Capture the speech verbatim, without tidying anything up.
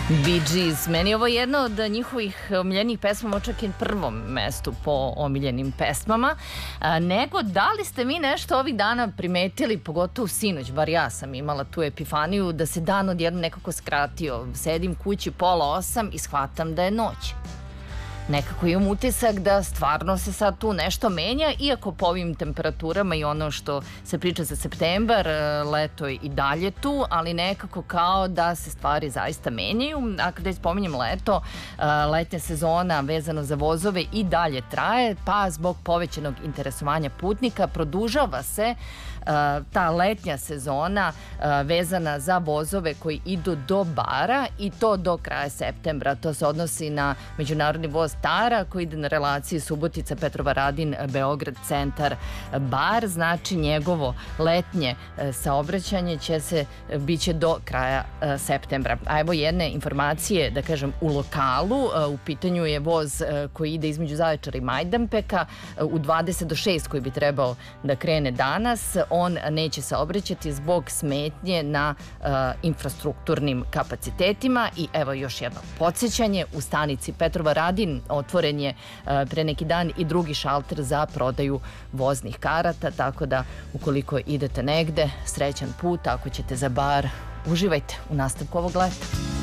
Bee Gees, meni je ovo jedna od njihovih omiljenih pesmama, čak i na prvom mestu po omiljenim pesmama. A, nego, da li ste mi nešto ovih dana primetili, pogotovo sinoć, bar ja sam imala tu epifaniju, da se dan odjednom nekako skratio. Sedim kući pola osam i shvatam da je noć. Nekako imam utisak da stvarno se sad tu nešto menja, iako po ovim temperaturama i ono što se priča za septembar, leto je i dalje tu, ali nekako kao da se stvari zaista menjaju. A kada spominjem leto, letnja sezona vezano za vozove i dalje traje, pa zbog povećanog interesovanja putnika produžava se ta letnja sezona vezana za vozove koji idu do Bara i to do kraja septembra. To se odnosi na međunarodni voz Tara koji ide na relaciji Subotica, Petrovaradin, Beograd, centar, Bar. Znači njegovo letnje saobraćanje će se, bit će do kraja septembra. A evo jedne informacije, da kažem, u lokalu. U pitanju je voz koji ide između Zaječara i Majdanpeka u dvadeset do šest koji bi trebao da krene danas. On neće saobraćati zbog smetnje na uh, infrastrukturnim kapacitetima. I evo još jedno podsjećanje, u stanici Petrovaradin otvoren je uh, pre neki dan i drugi šalter za prodaju voznih karata, tako da ukoliko idete negde, srećan put, ako ćete za Bar, uživajte u nastavku ovog leta.